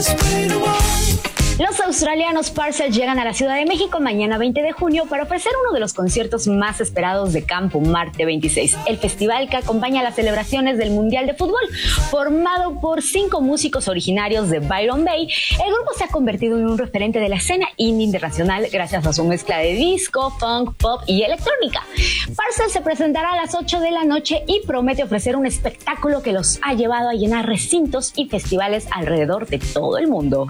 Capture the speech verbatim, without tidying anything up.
Los australianos Parcels llegan a la Ciudad de México mañana veinte de junio para ofrecer uno de los conciertos más esperados de Campo Marte veintiséis, el festival que acompaña las celebraciones del Mundial de Fútbol. Formado por cinco músicos originarios de Byron Bay, el grupo se ha convertido en un referente de la escena indie internacional gracias a su mezcla de disco, funk, pop y electrónica. Parcels se presentará a las ocho de la noche y promete ofrecer un espectáculo que los ha llevado a llenar recintos y festivales alrededor de todo el mundo.